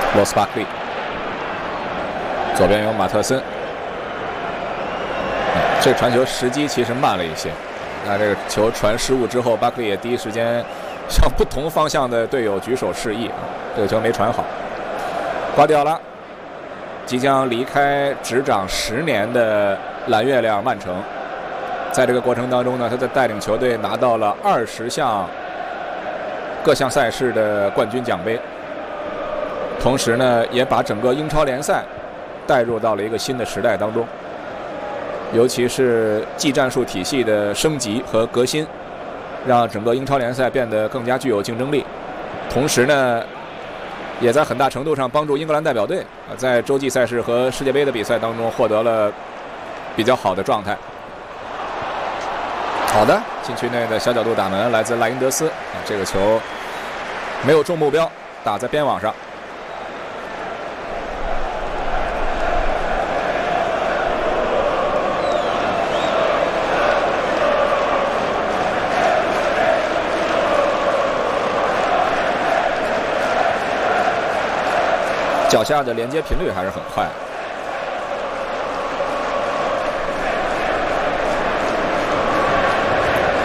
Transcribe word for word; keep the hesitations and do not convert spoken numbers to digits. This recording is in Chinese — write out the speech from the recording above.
罗斯巴克利，左边有马特森。这个传球时机其实慢了一些，那这个球传失误之后，巴克利也第一时间向不同方向的队友举手示意啊，这个球没传好。瓜迪奥拉即将离开执掌十年的蓝月亮曼城，在这个过程当中呢，他在带领球队拿到了二十项各项赛事的冠军奖杯，同时呢，也把整个英超联赛带入到了一个新的时代当中。尤其是技战术体系的升级和革新，让整个英超联赛变得更加具有竞争力。同时呢，也在很大程度上帮助英格兰代表队在洲际赛事和世界杯的比赛当中获得了比较好的状态。好的，禁区内的小角度打门来自莱因德斯，这个球没有中目标，打在边网上。脚下的连接频率还是很快。